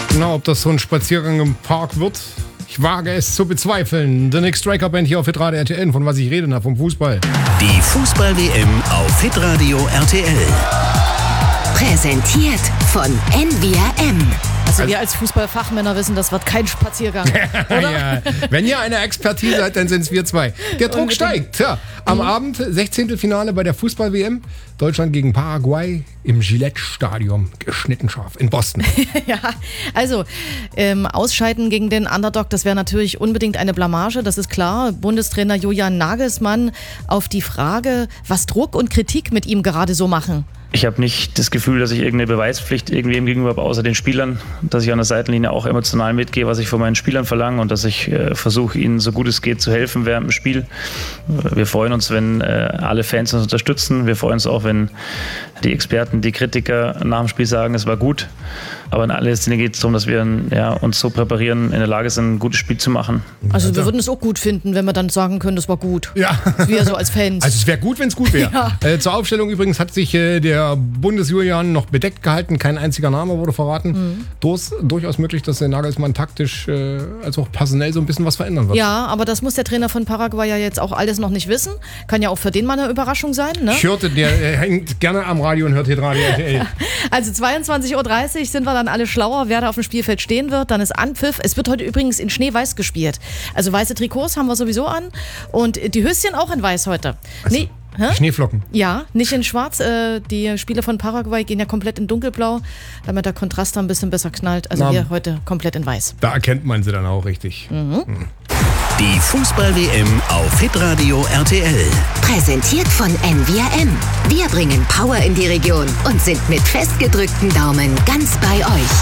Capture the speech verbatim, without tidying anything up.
Na, ob das so ein Spaziergang im Park wird, ich wage es zu bezweifeln. The Next Striker Band hier auf Hitradio R T L. Von was ich rede, na, vom Fußball. Die Fußball-W M auf Hitradio R T L. Präsentiert von N V R M. Also wir als Fußballfachmänner wissen, das wird kein Spaziergang, oder? Ja, wenn ihr eine Expertise habt, dann sind es wir zwei. Der Druck Unbedingt. steigt. Tja, am mhm. Abend sechzehnte Finale bei der Fußball-W M. Deutschland gegen Paraguay im Gillette-Stadion. Geschnitten scharf in Boston. Ja, also ähm, Ausscheiden gegen den Underdog, das wäre natürlich unbedingt eine Blamage, das ist klar. Bundestrainer Julian Nagelsmann auf die Frage, was Druck und Kritik mit ihm gerade so machen. Ich habe nicht das Gefühl, dass ich irgendeine Beweispflicht irgendwem gegenüber habe, außer den Spielern, dass ich an der Seitenlinie auch emotional mitgehe, was ich von meinen Spielern verlange und dass ich äh, versuche, ihnen so gut es geht zu helfen während dem Spiel. Wir freuen uns, wenn äh, alle Fans uns unterstützen. Wir freuen uns auch, wenn die Experten, die Kritiker nach dem Spiel sagen, es war gut. Aber in allererster Linie geht es darum, dass wir ja, uns so präparieren, in der Lage sind, ein gutes Spiel zu machen. Also wir würden es auch gut finden, wenn wir dann sagen können, das war gut. Ja. Wir so als Fans. Also es wäre gut, wenn es gut wäre. Ja. Äh, zur Aufstellung übrigens hat sich äh, der Bundesjulian noch bedeckt gehalten. Kein einziger Name wurde verraten. Mhm. Durchaus, durchaus möglich, dass der Nagelsmann taktisch äh, als auch personell so ein bisschen was verändern wird. Ja, aber das muss der Trainer von Paraguay ja jetzt auch alles noch nicht wissen. Kann ja auch für den mal eine Überraschung sein, ne? Ich hörte, der äh, hängt gerne am Radio und hört Hitradio R T L. Also zweiundzwanzig Uhr dreißig sind wir dann alle schlauer, wer da auf dem Spielfeld stehen wird. Dann ist Anpfiff. Es wird heute übrigens in Schneeweiß gespielt. Also weiße Trikots haben wir sowieso an und die Höschen auch in weiß heute. Also, nee, hä? Schneeflocken. Ja, nicht in schwarz. Äh, die Spieler von Paraguay gehen ja komplett in dunkelblau, damit der Kontrast da ein bisschen besser knallt. Also Na, wir heute komplett in weiß. Da erkennt man sie dann auch richtig. Mhm. Mhm. Die Fußball-W M auf Hitradio R T L. Präsentiert von N V R M. Wir bringen Power in die Region und sind mit festgedrückten Daumen ganz bei euch.